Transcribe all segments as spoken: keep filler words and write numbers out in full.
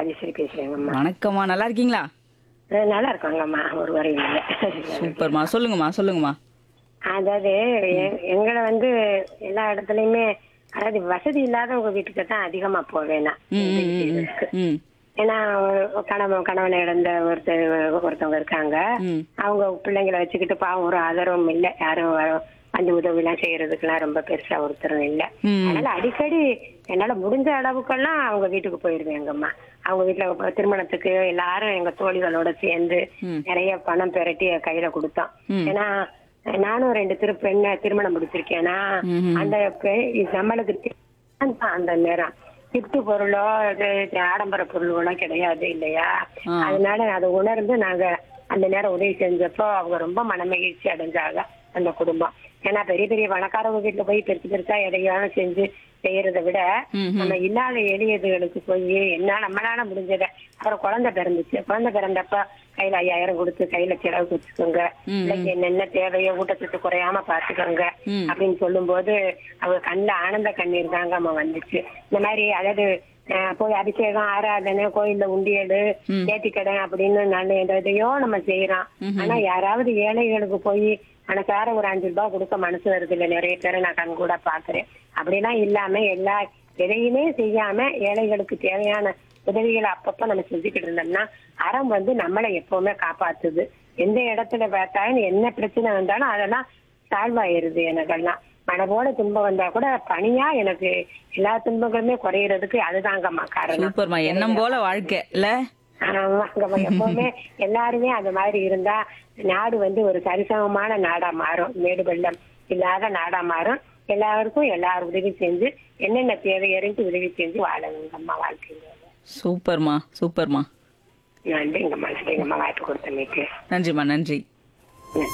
ராஜேஸ்வரி பேசுறேங்கம்மா. வணக்கம்மா, நல்லா இருக்கீங்களா? அஹ் நல்லா இருக்காங்கம்மா, ஒரு வரையும் இல்லை. சூப்பர்மா, சொல்லுங்கம்மா சொல்லுங்கம்மா. அதாவது எ- எங்களை வந்து எல்லா இடத்துலயுமே, அதாவது வசதி இல்லாதவங்க வீட்டுக்கு தான் அதிகமா போவேன் நான். ம் ம் உதவி ம் ம் செய்யறதுக்கு. ம் ஏன்னா ஒரு கணவன் கணவனை இழந்த ஒருத்தர் ஒருத்தவங்க இருக்காங்க. ம் அவங்க பிள்ளைங்களை வச்சுக்கிட்டு பாவம், ஒரு ஆதரவும் இல்லை, யாரும் வ- அந்த உதவி எல்லாம் செய்யறதுக்கெல்லாம் ரொம்ப பெருசா ஒருத்தரும் இல்லை. ம். அதனால அடிக்கடி என்னால முடிஞ்ச அளவுக்கெல்லாம் அவங்க வீட்டுக்கு போயிருவேங்கம்மா. அவங்க வீட்டுல திருமணத்துக்கு எல்லாரும் எங்க தோழிகளோட சேர்ந்து ம். நிறைய பணம் பெரட்டி என் கையில கொடுத்தோம். ம். ஏன்னா நானும் ரெண்டு திரு பெண்ண திருமணம் முடிச்சிருக்கேன்னா ம்ஹும். அந்த பெ- நம்மளுக்கு தி- அந்த நேரம் கிஃப்ட் பொருளோ இது இது ஆடம்பர பொருள்களோ கிடையாது இல்லையா. ஆ. அதனால அதை உணர்ந்து நாங்க அந்த நேரம் உதவி செஞ்சப்போ அவங்க ரொம்ப மனமகிழ்ச்சி அடைஞ்சாங்க அந்த குடும்பம். ஏன்னா பெரிய பெரிய பணக்காரவங்க வீட்டுல போய் பெருசு பெருசா எதையான செஞ்சு செய்யறதை விட ம்ஹும். நம்ம இல்லாத எளியதுகளுக்கு போய் என்ன நம்மளால முடிஞ்சத. அப்புறம் குழந்தை பிறந்துச்சு, குழந்தை பிறந்தப்ப கையில ஐயாயிரம் கொடுத்து கையில செலவுக்கு வச்சுக்கோங்க, ம். பிள்ளைக்கு என்னென்ன தேவையோ ஊட்டச்சத்து குறையாம பாத்துக்கோங்க ம். அப்படின்னு சொல்லும் போது அவங்க கண்ணுல ஆனந்த கண்ணீர் தாங்க அம்மா வந்துச்சு. இந்த மாதிரி அதாவது அஹ், போய் அபிஷேகம் ஆராதனை கோயில்ல உண்டியல் ம். நேர்த்திக்கடை அப்படின்னு நல்ல எதையோ நம்ம செய்யறோம். ம்ஹும். ஆனா யாராவது ஏழைகளுக்கு போய் மனசார ஒரு அஞ்சு ரூபாய் கொடுக்க மனசு வருது இல்ல, நிறைய பேரை நான் கண் கூட பாக்குறேன். அப்படிலாம் இல்லாம எல்லா எதையுமே செய்யாம ஏழைகளுக்கு தேவையான உதவிகளை அப்பப்ப நம்ம செஞ்சுக்கிட்டு இருந்தோம்னா அறம் வந்து நம்மளை எப்பவுமே காப்பாத்துது. எந்த இடத்துல பார்த்தாலும் என்ன பிரச்சனை வந்தாலும் அதெல்லாம் சால்வ் ஆயிருது. எனக்கெல்லாம் மழை போல துன்பம் வந்தா கூட பணியா எனக்கு எல்லா துன்பங்களுமே குறையறதுக்கு அதுதாங்கம்மா காரணம். சூப்பர்மா, எண்ணம் போல வாழ்க்கை இல்ல? ஆமாங்கம்மா, எப்பவுமே எல்லாருமே அந்த மாதிரி இருந்தா நாடு வந்து ஒரு சரிசமமான நாடா மாறும், மேடு வெள்ளம் இல்லாத நாடா மாறும். எல்லாருக்கும் எல்லாரும் உதவி செஞ்சு என்னென்ன தேவை அறிந்து உதவி செஞ்சு வாழணுங்கம்மா வாழ்க்கையில. சூப்பர்மா சூப்பர்மா. நன்றிங்கம்மா, நன்றிங்கம்மா வாய்ப்பு கொடுத்தமைக்கு. நன்றிம்மா, நன்றி. நன்றி.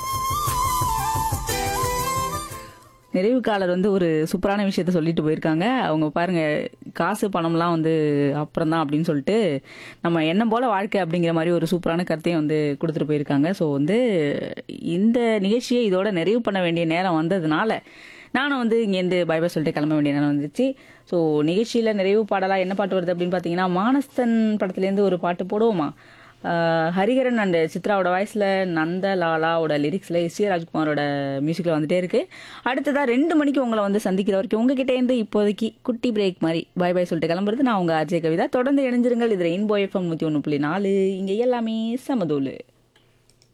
நிறைவுக்காளர் வந்து ஒரு சூப்பரான விஷயத்த சொல்லிட்டு போயிருக்காங்க. அவங்க பாருங்க, காசு பணம்லாம் வந்து அப்புறம் தான் அப்படின்னு சொல்லிட்டு நம்ம எண்ணம் போல வாழ்க்கை அப்படிங்கிற மாதிரி ஒரு சூப்பரான கருத்தையும் வந்து கொடுத்துட்டு போயிருக்காங்க. ஸோ வந்து இந்த நிகழ்ச்சியை இதோட நிறைவு பண்ண வேண்டிய நேரம் வந்ததுனால நானும் வந்து இங்கேருந்து பை பை சொல்லிட்டு கிளம்ப வேண்டிய நேரம் வந்துச்சு. ஸோ நிகழ்ச்சியில் நிறைவு பாடலாம் என்ன பாட்டு வருது அப்படின்னு பார்த்தீங்கன்னா, மானஸ்தன் படத்துலேருந்து ஒரு பாட்டு போடுவோமா? ஆஹ் ஹரிஹரன் அண்ட் சித்ராவோட வாய்ஸில், நந்தலாலாவோட லிரிக்ஸில், எஸ் ஏ ராஜ்குமாரோட மியூசிக்கில் வந்துட்டே இருக்கு. அடுத்ததாக ரெண்டு மணிக்கு உங்களை வந்து சந்திக்கிற வரைக்கும் உங்ககிட்ட இருந்து இப்போதைக்கு குட்டி பிரேக் மாதிரி பை பை சொல்லிட்டு கிளம்புறது நான் உங்கள் அஜய் கவிதா. தொடர்ந்து இணைஞ்சிருங்கள். இது ரெயின்போ எஃப்எம் நூற்றி ஒன்று புள்ளி நாலு. இங்கே எல்லாமே சமதூளு.